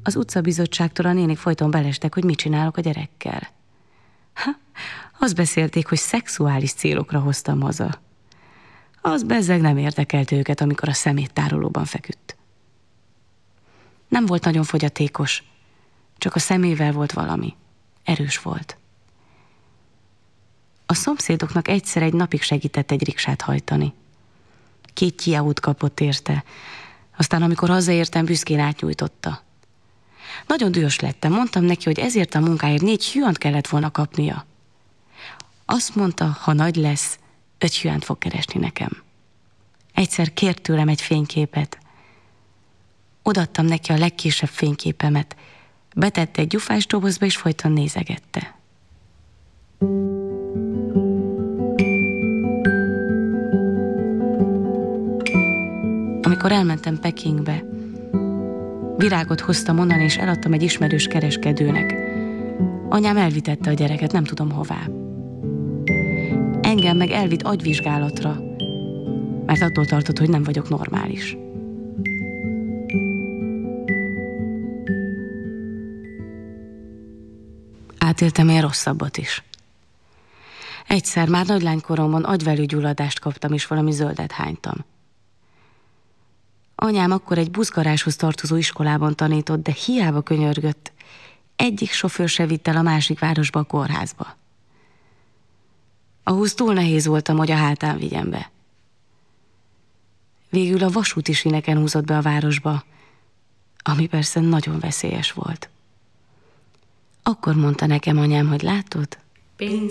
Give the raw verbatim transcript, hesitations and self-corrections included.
Az utcabizottságtól a nénik folyton belestek, hogy mit csinálok a gyerekkel. Ha, azt beszélték, hogy szexuális célokra hoztam haza. Az bezzeg nem érdekelt őket, amikor a szeméttárolóban feküdt. Nem volt nagyon fogyatékos, csak a szemével volt valami. Erős volt. A szomszédoknak egyszer egy napig segített egy riksát hajtani. Két kiaút kapott érte, aztán amikor hazaértem, büszkén átnyújtotta. Nagyon dühös lettem, mondtam neki, hogy ezért a munkáért négy hüant kellett volna kapnia. Azt mondta, ha nagy lesz, öt hüant fog keresni nekem. Egyszer kért tőlem egy fényképet. Odaadtam neki a legkisebb fényképemet. Betette egy gyufás dobozba, és folyton nézegette. Amikor elmentem Pekingbe, virágot hoztam onnan, és eladtam egy ismerős kereskedőnek. Anyám elvitette a gyereket, nem tudom hová. Engem meg elvitt agyvizsgálatra, mert attól tartott, hogy nem vagyok normális. Átéltem én rosszabbat is. Egyszer már nagylánykoromban agyvelőgyulladást kaptam, és valami zöldet hánytam. Anyám akkor egy buszgarázshoz tartozó iskolában tanított, de hiába könyörgött. Egyik sofőr se vitt el a másik városba, a kórházba. Ahhoz túl nehéz voltam, hogy a hátán vigyem be. Végül a vasúti síneken húzott be a városba, ami persze nagyon veszélyes volt. Akkor mondta nekem anyám, hogy látod?